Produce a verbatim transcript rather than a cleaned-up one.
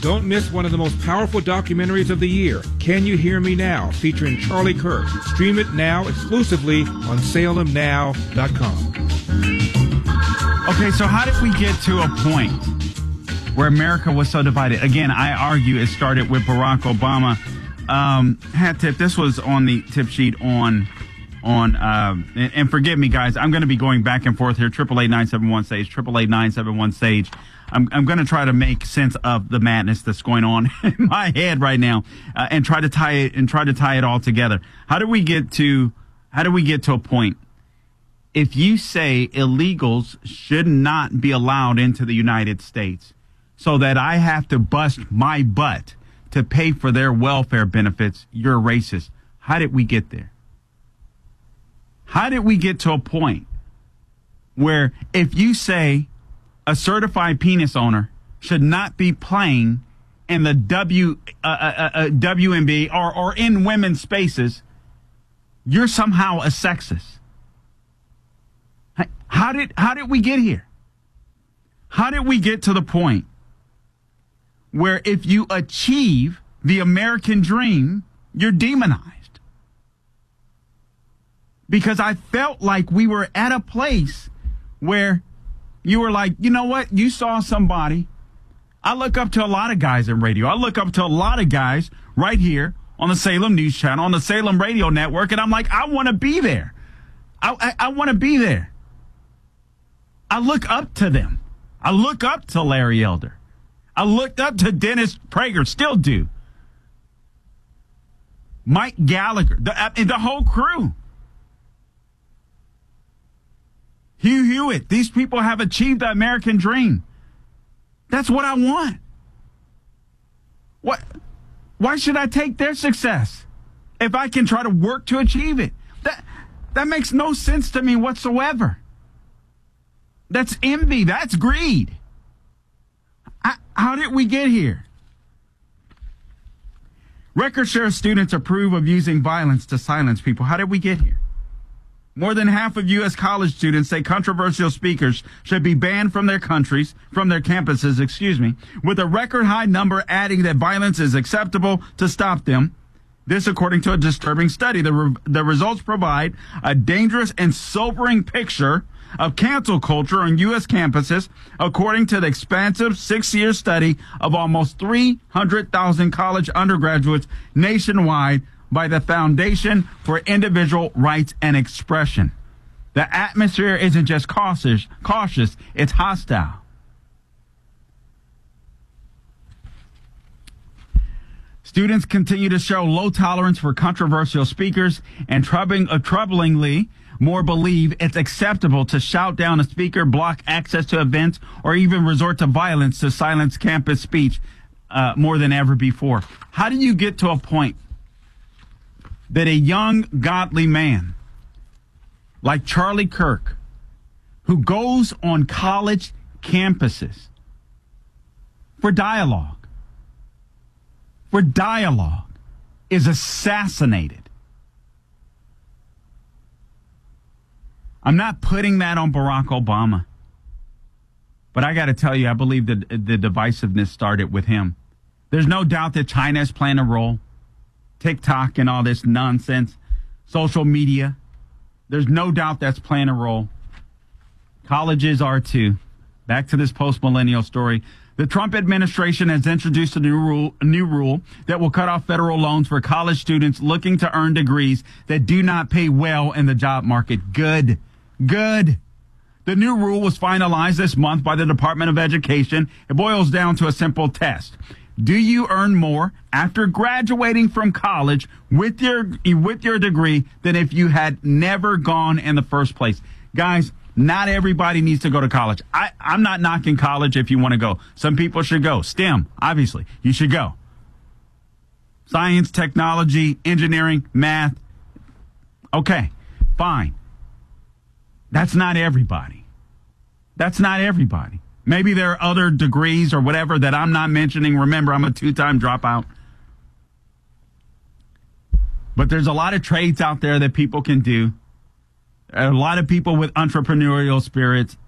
Don't miss one of the most powerful documentaries of the year, Can You Hear Me Now, featuring Charlie Kirk. Stream it now exclusively on Salem Now dot com. Okay, so how did we get to a point where America was so divided? Again, I argue it started with Barack Obama. Um, hat tip, this was on the tip sheet on... On um, and, and forgive me, guys, I'm going to be going back and forth here. Triple eight nine seven one Sage, triple eight nine seven one Sage. I'm I'm going to try to make sense of the madness that's going on in my head right now, uh, and try to tie it and try to tie it all together. How do we get to how do we get to a point? If you say illegals should not be allowed into the United States, so that I have to bust my butt to pay for their welfare benefits, you're racist. How did we get there? How did we get to a point where if you say a certified penis owner should not be playing in the W uh, uh, uh, W N B or, or in women's spaces, you're somehow a sexist? How did how did we get here? How did we get to the point where if you achieve the American dream, you're demonized? Because I felt like we were at a place where you were like, you know what? You saw somebody. I look up to a lot of guys in radio. I look up to a lot of guys right here on the Salem News Channel, on the Salem Radio Network, and I'm like, I want to be there. I, I, I want to be there. I look up to them. I look up to Larry Elder. I looked up to Dennis Prager, still do. Mike Gallagher, the, uh, the whole crew. Hugh Hewitt, these people have achieved the American dream. That's what I want. What? Why should I take their success if I can try to work to achieve it? That that makes no sense to me whatsoever. That's envy. That's greed. I, how did we get here? Record share students approve of using violence to silence people. How did we get here? More than half of U S college students say controversial speakers should be banned from their countries, from their campuses, excuse me, with a record high number adding that violence is acceptable to stop them. This, according to a disturbing study. The, re- the results provide a dangerous and sobering picture of cancel culture on U S campuses, according to the expansive six-year study of almost three hundred thousand college undergraduates nationwide by the Foundation for Individual Rights and Expression. The atmosphere isn't just cautious, cautious, it's hostile. Students continue to show low tolerance for controversial speakers, and troubling, uh, troublingly, more believe it's acceptable to shout down a speaker, block access to events, or even resort to violence to silence campus speech uh, more than ever before. How do you get to a point that a young, godly man like Charlie Kirk, who goes on college campuses for dialogue, for dialogue, is assassinated? I'm not putting that on Barack Obama, but I got to tell you, I believe that the divisiveness started with him. There's no doubt that China is playing a role. TikTok and all this nonsense, social media. There's no doubt that's playing a role. Colleges are too. Back to this post-millennial story. The Trump administration has introduced a new rule, a new rule that will cut off federal loans for college students looking to earn degrees that do not pay well in the job market. Good. Good. The new rule was finalized this month by the Department of Education. It boils down to a simple test. Do you earn more after graduating from college with your with your degree than if you had never gone in the first place? Guys, not everybody needs to go to college. I, I'm not knocking college if you want to go. Some people should go. STEM, obviously, you should go. Science, technology, engineering, math. Okay, fine. That's not everybody. That's not everybody. Maybe there are other degrees or whatever that I'm not mentioning. Remember, I'm a two-time dropout. But there's a lot of trades out there that people can do. A lot of people with entrepreneurial spirits.